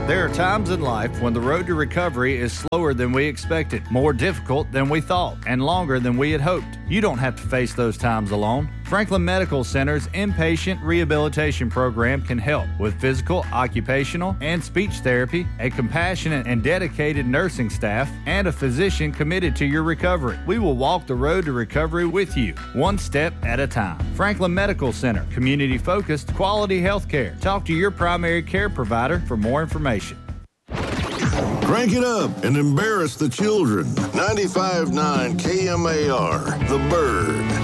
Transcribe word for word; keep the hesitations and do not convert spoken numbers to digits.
There are times in life when the road to recovery is slower than we expected, more difficult than we thought, and longer than we had hoped. You don't have to face those times alone. Franklin Medical Center's inpatient rehabilitation program can help with physical, occupational, and speech therapy, a compassionate and dedicated nursing staff, and a physician committed to your recovery. We will walk the road to recovery with you, one step at a time. Franklin Medical Center, community-focused, quality health care. Talk to your primary care provider for more information. Crank it up and embarrass the children. ninety-five point nine K M A R, The Bird.